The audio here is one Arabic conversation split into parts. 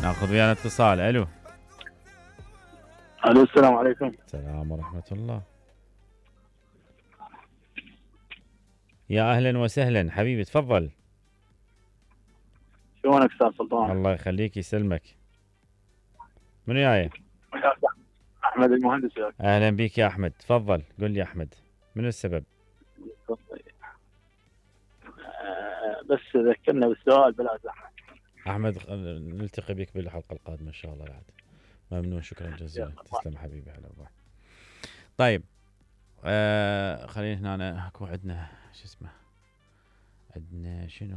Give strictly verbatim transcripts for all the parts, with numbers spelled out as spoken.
ناخذ ويانا اتصال. الو. الو السلام عليكم. السلام ورحمة الله. يا اهلا وسهلا حبيبي، تفضل. شلونك استاذ سلطان؟ الله يخليك يسلمك. منو جاي؟ احمد المهندس ياك. اهلا بك يا احمد، تفضل قل لي احمد منو السبب؟ آه، بس ذكرنا بالسؤال بلا زحمه. احمد نلتقي بك بالحلقة القادمة ان شاء الله بعد. ممنون، شكرا جزيلا، تسلم حبيبي. هلا والله. طيب آه خلينا هنا أنا اكو عندنا شو اسمه، عندنا شنو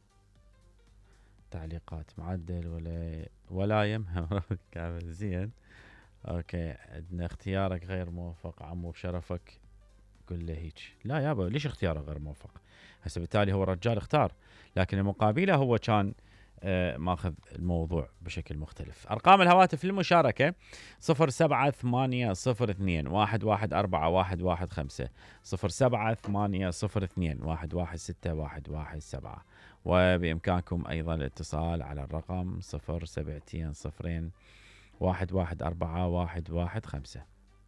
تعليقات معدل ولا ولا يمهم كامل زين. اوكي، عندنا اختيارك غير موفق عمو بشرفك، قل له هيك. لا يابا ليش اختياره غير موفق؟ هسه بالتالي هو الرجال اختار، لكن المقابله هو كان آه ماخذ الموضوع بشكل مختلف. ارقام الهواتف للمشاركه صفر سبعة ثمانية صفر اثنين واحد واحد أربعة واحد واحد خمسة، صفر سبعة ثمانية صفر اثنين واحد واحد ستة واحد واحد سبعة، وبامكانكم ايضا الاتصال على الرقم صفر سبعتين صفرين واحد واحد أربعة واحد واحد خمسة.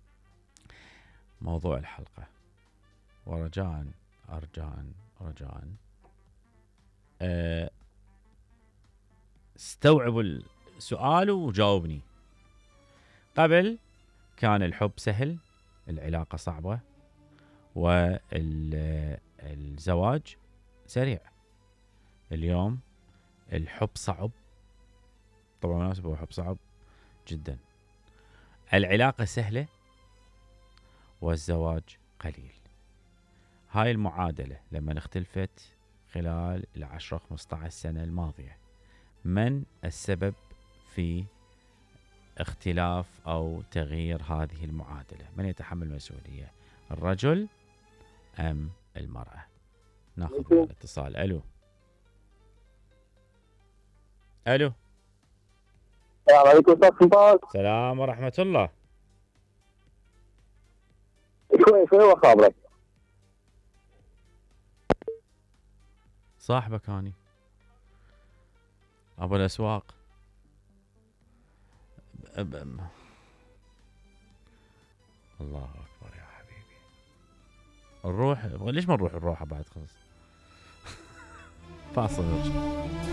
موضوع الحلقة، ورجاء أرجاء رجاء أه استوعبوا السؤال وجاوبني. قبل كان الحب سهل، العلاقة صعبة، والزواج سريع. اليوم الحب صعب، طبعا مناسب، هو حب صعب جدا. العلاقة سهلة والزواج قليل. هاي المعادلة لما اختلفت خلال العشرة خمسة عشر سنة الماضية، من السبب في اختلاف أو تغيير هذه المعادلة؟ من يتحمل المسؤولية، الرجل أم المرأة؟ ناخذ الاتصال. ألو. ألو. السلام عليكم استاذ سلطان. السلام ورحمة الله. شوي شوي وخابرك. صاحبك هاني أبو الأسواق. أب... أب... الله أكبر يا حبيبي. نروح، ليش ما نروح الروحة بعد خلص؟ فاصل نرجع.